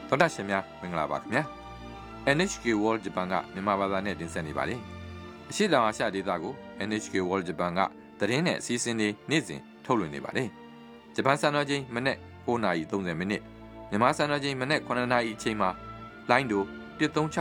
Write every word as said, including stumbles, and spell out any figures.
သောတာရှင်များမင်္ဂလာပါခင်ဗျာ เอ็น เอช เค World Japan ကမြန်မာဘာသာနဲ့တင်ဆက်နေပါတယ်အရှိတောင်အာရှဒေသကို เอ็น เอช เค World Japan ကသတင်းနဲ့အစီအစဉ်တွေနေ့စဉ်ထုတ်လွှင့်နေပါတယ်ဂျပန်စံတော်ချိန်မနေ့၉နာရီ၃၀မိနစ်မြန်မာစံတော်ချိန်မနေ့9နာရီအချိန်မှာလိုင်းဒိုone thirty-six